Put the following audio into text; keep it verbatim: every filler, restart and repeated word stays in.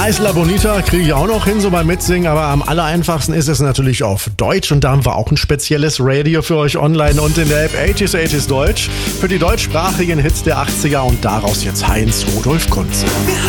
Isla Bonita kriege ich auch noch hin, so beim Mitsingen, aber am aller einfachsten ist es natürlich auf Deutsch und da haben wir auch ein spezielles Radio für euch online und in der App achtziger achtziger Deutsch für die deutschsprachigen Hits der achtziger und daraus jetzt Heinz Rudolf Kunze.